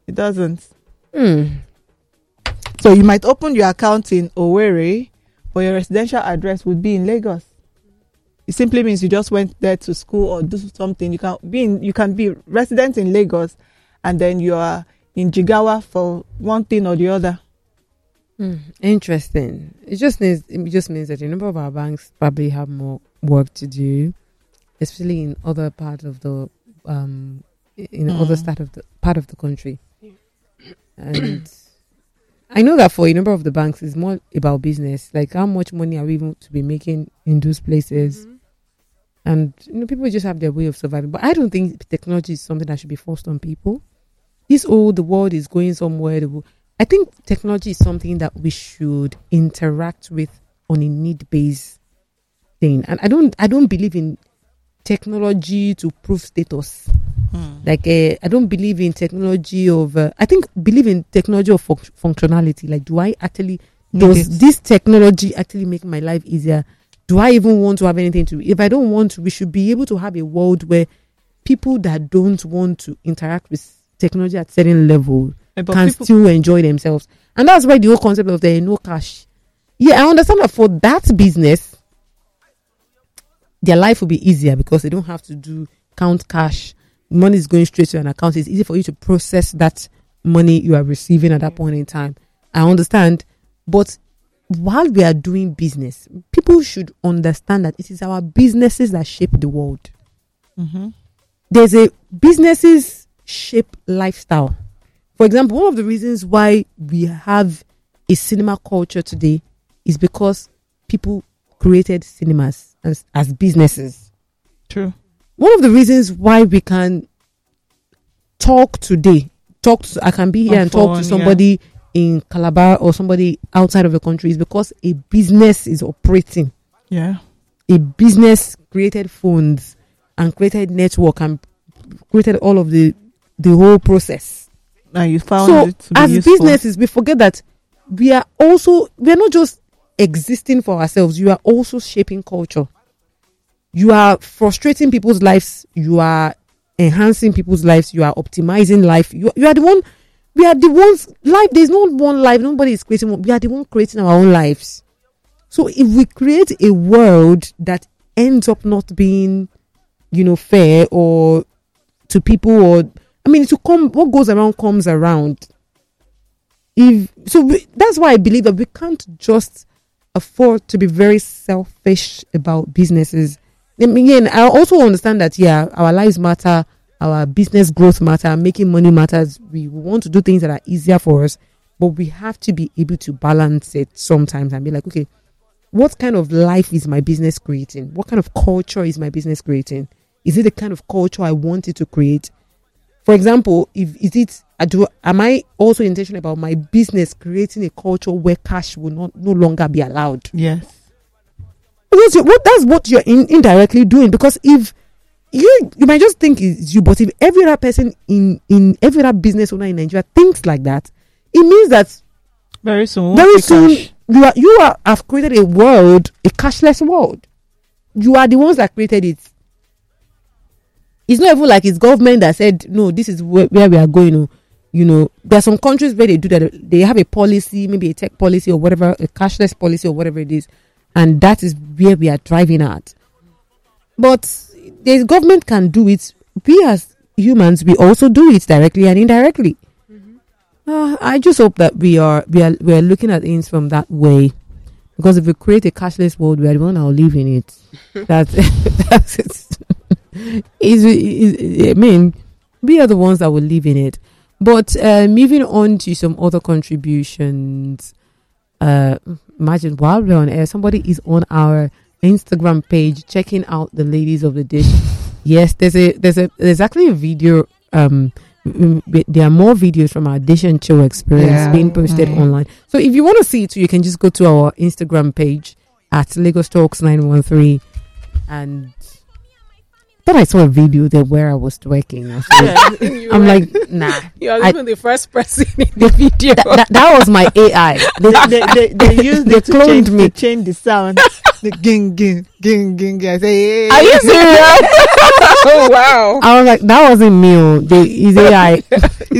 It doesn't. Hmm. So you might open your account in Owerri, but your residential address would be in Lagos. It simply means you just went there to school or do something. You can be resident in Lagos, and then you are in Jigawa for one thing or the other. Interesting. It just means that a number of our banks probably have more work to do, especially in other part of the other part of the country. And I know that for a number of the banks, it's more about business. Like, how much money are we even to be making in those places? And people just have their way of surviving. But I don't think technology is something that should be forced on people. The world is going somewhere. I think technology is something that we should interact with on a need-based thing. And I don't believe in technology to prove status. Like, I don't believe in technology of... believe in technology of functionality. Like, does this technology actually make my life easier? Do I even want to have anything to... If I don't want to, we should be able to have a world where people that don't want to interact with technology at certain level can still enjoy themselves. And that's why the whole concept of no cash. Yeah, I understand that for that business, their life will be easier because they don't have to count cash. Money is going straight to an account. It's easy for you to process that money you are receiving at that point in time. I understand. But while we are doing business, people should understand that it is our businesses that shape the world. Businesses shape lifestyle. For example, one of the reasons why we have a cinema culture today is because people created cinemas as businesses. True. One of the reasons why we can talk today, I can be here and talk to somebody in Calabar or somebody outside of the country is because a business is operating. Yeah. A business created phones and created network and created all of the whole process. And you found it to be as useful. Businesses, we forget that we are not just existing for ourselves, you are also shaping culture. You are frustrating people's lives, you are enhancing people's lives, you are optimizing life. You are the one, we are the ones, life, there's no one life, nobody is creating one, we are the one creating our own lives. So if we create a world that ends up not being, fair or to people, or what goes around comes around. That's why I believe that we can't just afford to be very selfish about businesses. I also understand that our lives matter, our business growth matter, making money matters. We want to do things that are easier for us, but we have to be able to balance it sometimes and be like, okay, what kind of life is my business creating? What kind of culture is my business creating? Is it the kind of culture I want it to create? For example, am I also intentional about my business creating a culture where cash will no longer be allowed? Yes. That's what you're indirectly doing, because if you might just think it's you, but if every other person in every other business owner in Nigeria thinks like that, it means that very soon you have created a world, a cashless world. You are the ones that created it. It's not even like it's government that said, no, this is where we are going. There are some countries where they do that. They have a policy, maybe a tech policy or whatever, a cashless policy or whatever it is. And that is where we are driving at. But the government can do it. We as humans, we also do it directly and indirectly. I just hope that we are looking at things from that way. Because if we create a cashless world, we are the one that will live in it. That's it. We are the ones that will live in it. But moving on to some other contributions. Imagine while we're on air, somebody is on our Instagram page checking out the ladies of the dish. Yes, there's actually a video. There are more videos from our Dish and Chill experience being posted online. So if you want to see it, you can just go to our Instagram page at Lagos Talks 913. And then I saw a video there where I was twerking. I'm like, nah. You're even the first person in the video. That was my AI. They used it cloned me to change the sound. The ging ging ging ging. I say, hey. Are you serious? Oh wow! I was like, that wasn't me. His AI.